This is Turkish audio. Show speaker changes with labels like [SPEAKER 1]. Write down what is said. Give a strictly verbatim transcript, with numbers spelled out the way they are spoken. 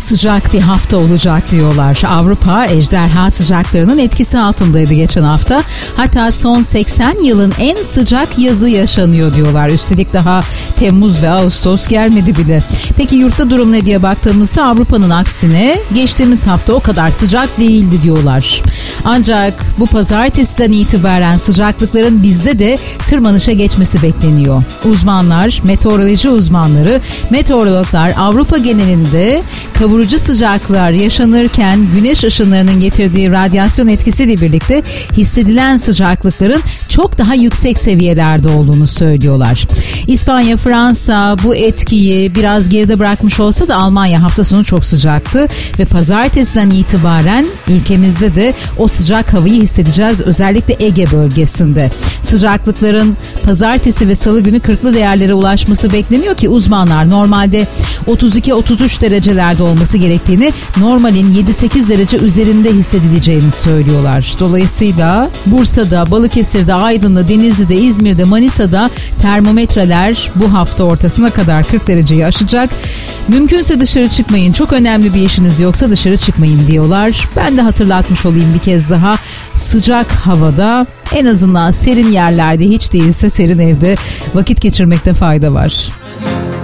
[SPEAKER 1] sıcak bir hafta olacak diyorlar. Avrupa ejderha sıcaklarının etkisi altındaydı geçen hafta. Hatta son seksen yılın en sıcak yazı yaşanıyor diyorlar. Üstelik daha Temmuz ve Ağustos gelmedi bile. Peki yurtta durum ne diye baktığımızda Avrupa'nın aksine geçtiğimiz hafta o kadar sıcak değildi diyorlar. Ancak bu pazartesiden itibaren sıcaklıkların bizde de tırmanışa geçmesi bekleniyor. Uzmanlar, meteoroloji uzmanları, meteorologlar Avrupa genelinde kavurucu sıcaklar yaşanırken güneş ışınlarının getirdiği radyasyon etkisiyle birlikte hissedilen sıcaklıkların çok daha yüksek seviyelerde olduğunu söylüyorlar. İspanya, Fransa bu etkiyi biraz geride bırakmış olsa da Almanya hafta sonu çok sıcaktı ve pazartesiden itibaren ülkemizde de o sıcak havayı hissedeceğiz, özellikle Ege bölgesinde. Sıcaklıkların pazartesi ve salı günü kırklı değerlere ulaşması bekleniyor ki uzmanlar normalde otuz iki otuz üç derecelerde olması gerektiğini, normalin yedi sekiz derece üzerinde hissedileceğini söylüyorlar. Dolayısıyla Bursa'da, Balıkesir'de, Aydın'da, Denizli'de, İzmir'de, Manisa'da termometreler bu hafta ortasına kadar kırk dereceyi aşacak. Mümkünse dışarı çıkmayın, çok önemli bir işiniz yoksa dışarı çıkmayın diyorlar. Ben de hatırlatmış olayım bir kez daha, sıcak havada, en azından serin yerlerde, hiç değilse serin evde vakit geçirmekte fayda var.